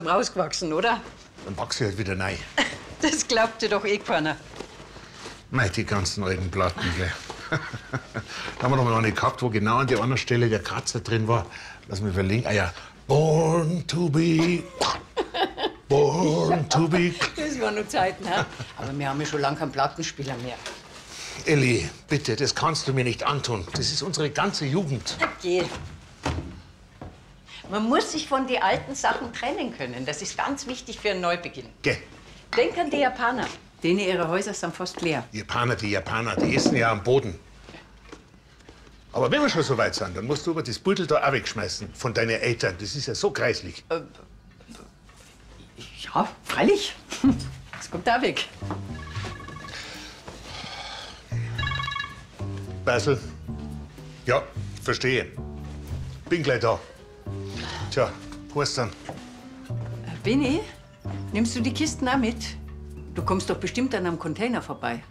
Rausgewachsen, oder? Dann wachse ich halt wieder rein. Das glaubt dir doch eh keiner. Mei, die ganzen alten Platten, gell. Da haben wir noch mal eine gehabt, wo genau an der anderen Stelle der Kratzer drin war. Lass mich überlegen. Ah ja, Born to be. Born to be. Das waren noch Zeiten, hä? Aber wir haben ja schon lange keinen Plattenspieler mehr. Elli, bitte, das kannst du mir nicht antun. Das ist unsere ganze Jugend. Geh. Man muss sich von den alten Sachen trennen können. Das ist ganz wichtig für einen Neubeginn. Geh. Denk an die Japaner. Denen ihre Häuser sind fast leer. Die Japaner, die essen ja am Boden. Aber wenn wir schon so weit sind, dann musst du aber das Beutel da auch wegschmeißen von deinen Eltern. Das ist ja so kreislich. Ja, freilich. Das kommt da weg. Basel. Ja, verstehe. Bin gleich da. Tja, wo ist dann? Benni, nimmst du die Kisten auch mit? Du kommst doch bestimmt an einem Container vorbei.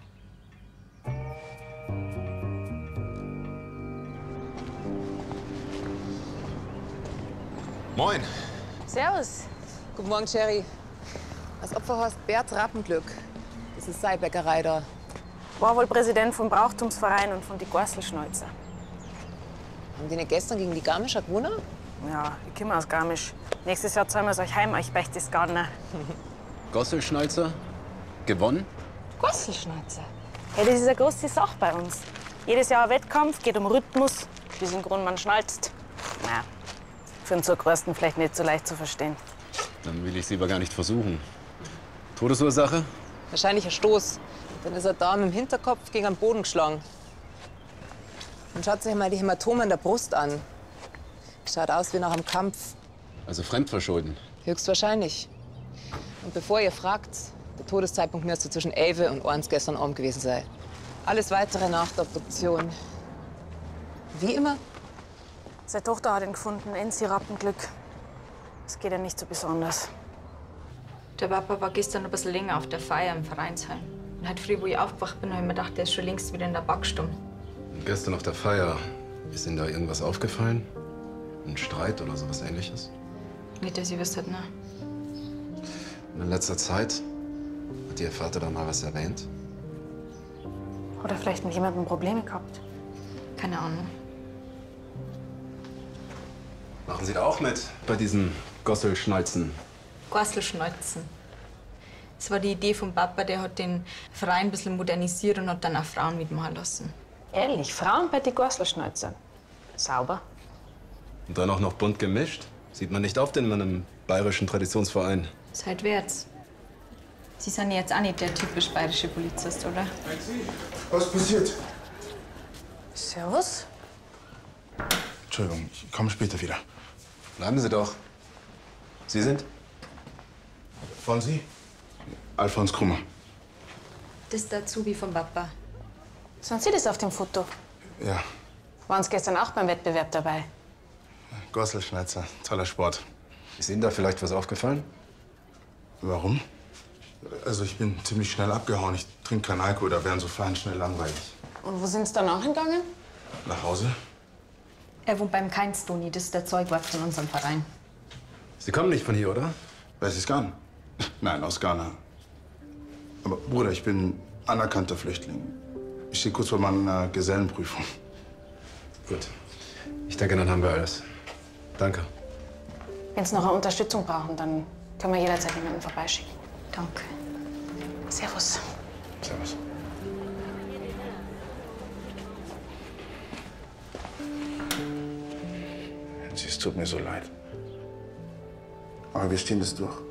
Moin. Servus. Guten Morgen, Cherry. Das Opfer heißt Bert Rappenglück. Das ist seine Bäckerei da. War wohl Präsident vom Brauchtumsverein und von die Gorselschnäuzer. Haben die nicht gestern gegen die Garmischer gewonnen? Ja, ich komme aus Garmisch. Nächstes Jahr zahlen wir es euch heim, euch beicht das gar nicht. Gosselschnalzer? Gewonnen? Gorselschnäuzer? Hey, das ist eine große Sache bei uns. Jedes Jahr ein Wettkampf, geht um Rhythmus, wie synchron man schnalzt. Na, für einen Zugreisten vielleicht nicht so leicht zu verstehen. Dann will ich es lieber gar nicht versuchen. Todesursache? Wahrscheinlich ein Stoß. Dann ist er da mit dem Hinterkopf gegen den Boden geschlagen. Und schaut sich mal die Hämatome an der Brust an. Schaut aus wie nach einem Kampf. Also Fremdverschulden. Höchstwahrscheinlich. Und bevor ihr fragt, der Todeszeitpunkt müsste zwischen 11 und 1 gestern Abend gewesen sein. Alles Weitere nach der Obduktion. Wie immer. Seine Tochter hat ihn gefunden, Enzi Rappenglück. Das geht ja nicht so besonders. Der Papa war gestern ein bisschen länger auf der Feier im Vereinsheim. Und heute früh, wo ich aufgewacht bin, habe ich mir gedacht, der ist schon längst wieder in der Backstube. Gestern auf der Feier, ist Ihnen da irgendwas aufgefallen? Ein Streit oder sowas Ähnliches? Nicht, dass ich wüsste, ne? Und in letzter Zeit hat Ihr Vater da mal was erwähnt? Oder vielleicht mit jemandem Probleme gehabt. Keine Ahnung. Machen Sie da auch mit bei diesem Gosselschnalzen? Gorselschneuzen. Das war die Idee vom Papa, der hat den Verein ein bisschen modernisiert und hat dann auch Frauen mitmachen lassen. Ehrlich, Frauen bei den Gorselschnäuzern. Sauber. Und dann auch noch bunt gemischt? Sieht man nicht oft in einem bayerischen Traditionsverein. Seid wärts. Sie sind jetzt auch nicht der typisch bayerische Polizist, oder? Was passiert? Servus. Entschuldigung, ich komme später wieder. Bleiben Sie doch. Sie sind? Wollen Sie? Alfons Krummer. Das ist der Azubi vom Papa. Sind Sie das auf dem Foto? Ja, Waren Sie gestern auch beim Wettbewerb dabei? Gosselschneizer, toller Sport. Ist Ihnen da vielleicht was aufgefallen? Warum? Also ich bin ziemlich schnell abgehauen. Ich trinke keinen Alkohol, da wären so Feiern schnell langweilig. Und wo sind Sie danach hingegangen? Nach Hause? Er wohnt beim Keinstoni, das ist der Zeugwart von unserem Verein. Sie kommen nicht von hier, oder? Weiß ich gar nicht. Nein, aus Ghana. Aber Bruder, ich bin anerkannter Flüchtling. Ich stehe kurz vor meiner Gesellenprüfung. Gut. Ich denke, dann haben wir alles. Danke. Wenn Sie noch eine Unterstützung brauchen, dann können wir jederzeit jemanden vorbeischicken. Danke. Servus. Servus. Es tut mir so leid. Aber wir stehen das durch.